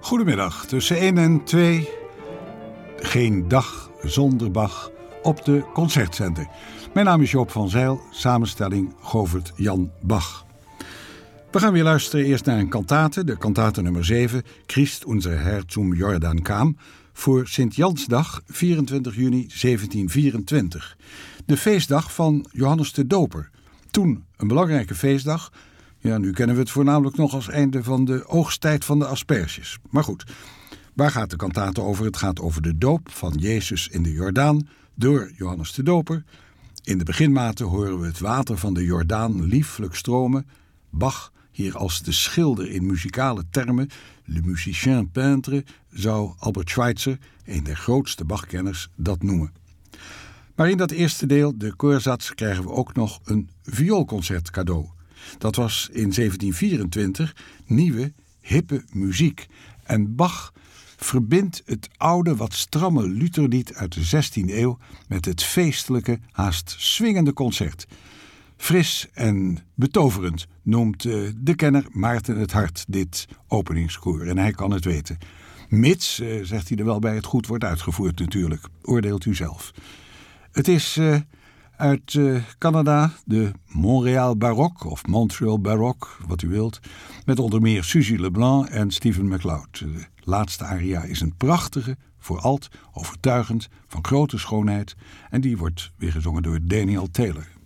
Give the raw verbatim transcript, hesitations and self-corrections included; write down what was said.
Goedemiddag, tussen één en twee. Geen dag zonder Bach op de Concertzender. Mijn naam is Joop van Zijl, samenstelling Govert Jan Bach. We gaan weer luisteren eerst naar een kantate, de kantate nummer zeven, Christ unser Herr zum Jordan kam, voor Sint-Jansdag, vierentwintig juni zeventien vierentwintig. De feestdag van Johannes de Doper. Toen een belangrijke feestdag. Ja, nu kennen we het voornamelijk nog als einde van de oogsttijd van de asperges. Maar goed, waar gaat de kantate over? Het gaat over de doop van Jezus in de Jordaan door Johannes de Doper. In de beginmaten horen we het water van de Jordaan lieflijk stromen. Bach, hier als de schilder in muzikale termen, le musicien peintre, zou Albert Schweitzer, een der grootste Bachkenners, dat noemen. Maar in dat eerste deel, de koorsats, krijgen we ook nog een vioolconcert cadeau. Dat was in zeventien vierentwintig nieuwe, hippe muziek. En Bach verbindt het oude, wat stramme Lutherlied uit de zestiende eeuw met het feestelijke, haast swingende concert. Fris en betoverend noemt uh, de kenner Maarten het Hart dit openingskoor. En hij kan het weten. Mits, uh, zegt hij er wel bij, het goed wordt uitgevoerd natuurlijk. Oordeelt u zelf. Het is uh, uit uh, Canada, de Montreal Baroque of Montreal Baroque, wat u wilt. Met onder meer Suzy Leblanc en Stephen MacLeod. De laatste aria is een prachtige, voor alt, overtuigend, van grote schoonheid. En die wordt weer gezongen door Daniel Taylor.